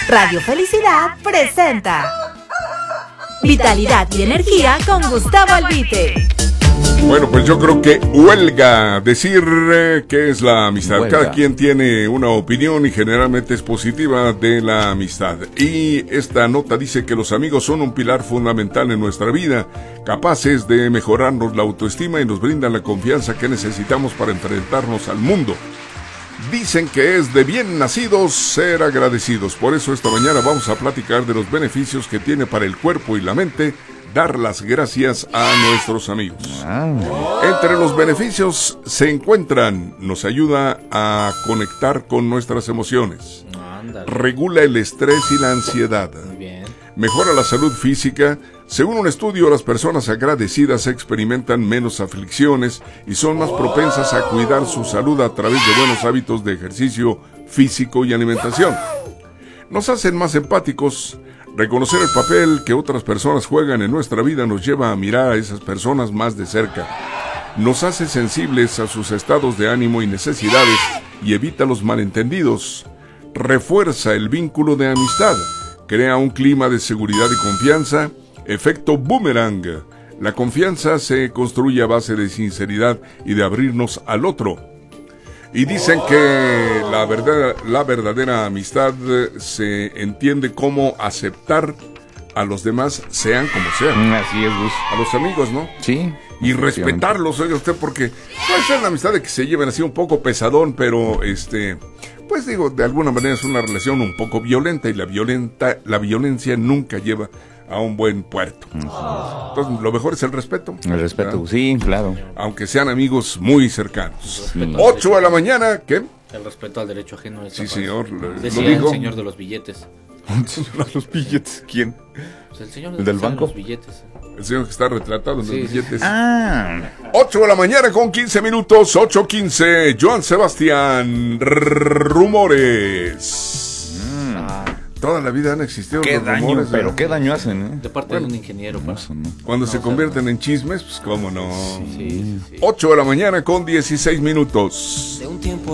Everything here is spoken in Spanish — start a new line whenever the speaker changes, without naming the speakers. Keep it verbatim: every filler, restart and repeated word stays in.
Radio Felicidad presenta Vitalidad y Energía con Gustavo Albite.
Bueno, pues yo creo que huelga decir eh, qué es la amistad.
Huelga.
Cada quien tiene una opinión y generalmente es positiva de la amistad. Y esta nota dice que los amigos son un pilar fundamental en nuestra vida, capaces de mejorarnos la autoestima y nos brindan la confianza que necesitamos para enfrentarnos al mundo. Dicen que es de bien nacidos ser agradecidos. Por eso esta mañana vamos a platicar de los beneficios que tiene para el cuerpo y la mente dar las gracias a nuestros amigos. Entre los beneficios se encuentran, nos ayuda a conectar con nuestras emociones, regula el estrés y la ansiedad, mejora la salud física. Según un estudio, las personas agradecidas experimentan menos aflicciones y son más propensas a cuidar su salud a través de buenos hábitos de ejercicio físico y alimentación. Nos hacen más empáticos. Reconocer el papel que otras personas juegan en nuestra vida nos lleva a mirar a esas personas más de cerca. Nos hace sensibles a sus estados de ánimo y necesidades y evita los malentendidos. Refuerza el vínculo de amistad. Crea un clima de seguridad y confianza. Efecto boomerang. La confianza se construye a base de sinceridad y de abrirnos al otro. Y dicen que la verdad, la verdadera amistad se entiende como aceptar a los demás, sean como sean.
Así es, Gus.
A los amigos, ¿no?
Sí.
Y respetarlos, oiga usted, porque puede ser una amistad de que se lleven así un poco pesadón, pero este, pues digo, de alguna manera es una relación un poco violenta y la violenta, la violencia nunca lleva a un buen puerto. Entonces, lo mejor es el respeto.
El respeto,
¿verdad?
sí, claro.
Aunque sean amigos muy cercanos.
Sí.
ocho de la mañana, ¿qué?
El respeto al derecho ajeno.
Sí, señor. Lo,
Decía
lo digo.
el señor de los billetes.
Los billetes, ¿quién?
Pues el señor
¿El del
que sale
banco?
Los billetes.
El señor que está retratado en
Sí,
los
sí.
billetes.
Ah.
ocho de la mañana con quince minutos, ocho quince. Joan Sebastián, rumores.
Ah,
Toda la vida han existido
Qué
los
daño,
rumores.
pero
¿verdad?
qué daño hacen, ¿eh?
de parte de un ingeniero.
No,
pa.
eso no.
Cuando
No,
se
o sea,
convierten en chismes, pues cómo no.
Sí, sí, sí.
ocho de la mañana con dieciséis minutos.
De un tiempo